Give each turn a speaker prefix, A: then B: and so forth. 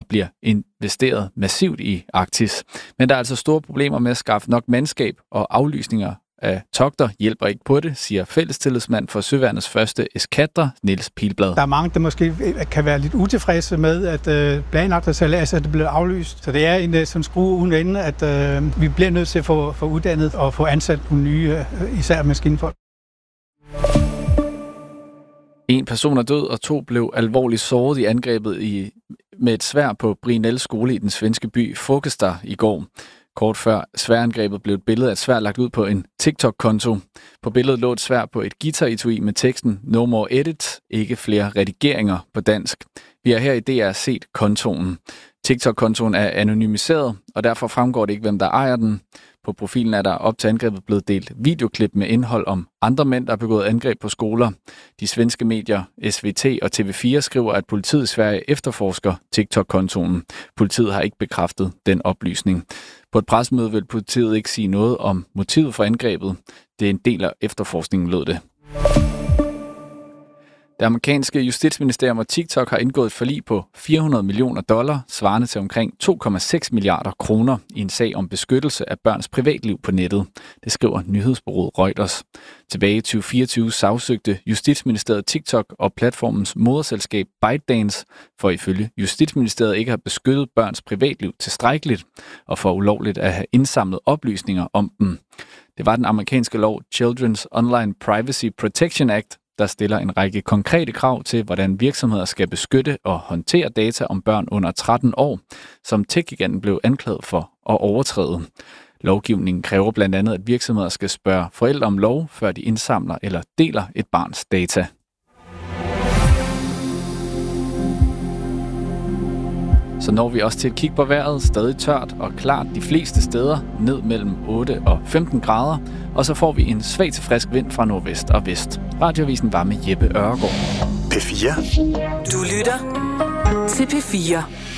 A: bliver investeret massivt i Arktis. Men der er altså store problemer med at skaffe nok mandskab, og aflysninger af togter hjælper ikke på det, siger fællestillidsmand for Søværnets første eskadre, Niels Pilblad.
B: Der er mange, der måske kan være lidt utilfredse med, at planlagt sejlads er blevet aflyst. Så det er en sådan skrue uden ende, at vi bliver nødt til at få uddannet og få ansat nogle nye, især maskinfolk.
A: En person er død, og 2 blev alvorligt såret i angrebet med et sværd på Brinell skole i den svenske by Fågelsta i går. Kort før sværangrebet blev et billede af et sværd lagt ud på en TikTok-konto. På billedet lå et sværd på et guitar-etui med teksten "No more edits", ikke flere redigeringer på dansk. Vi har her i DR set kontoen. TikTok-kontoen er anonymiseret, og derfor fremgår det ikke, hvem der ejer den. På profilen er der op til angrebet blevet delt videoklip med indhold om andre mænd, der har begået angreb på skoler. De svenske medier SVT og TV4 skriver, at politiet i Sverige efterforsker TikTok-kontoen. Politiet har ikke bekræftet den oplysning. På et pressemøde vil politiet ikke sige noget om motivet for angrebet. Det er en del af efterforskningen, lød det. Det amerikanske justitsministerium og TikTok har indgået et forlig på $400 millioner, svarende til omkring 2,6 milliarder kroner i en sag om beskyttelse af børns privatliv på nettet. Det skriver nyhedsbureauet Reuters. Tilbage i 2024 sagsøgte Justitsministeriet TikTok og platformens moderselskab ByteDance for ifølge Justitsministeriet ikke at have beskyttet børns privatliv tilstrækkeligt og for ulovligt at have indsamlet oplysninger om dem. Det var den amerikanske lov Children's Online Privacy Protection Act, der stiller en række konkrete krav til, hvordan virksomheder skal beskytte og håndtere data om børn under 13 år, som tech-giganten blev anklaget for at overtræde. Lovgivningen kræver blandt andet, at virksomheder skal spørge forældre om lov, før de indsamler eller deler et barns data. Så når vi også til et kig på vejret, stadig tørt og klart de fleste steder, ned mellem 8 og 15 grader, og så får vi en svag til frisk vind fra nordvest og vest. Radioavisen var med Jeppe Ørgaard.
C: P4.
D: Du lytter til P4.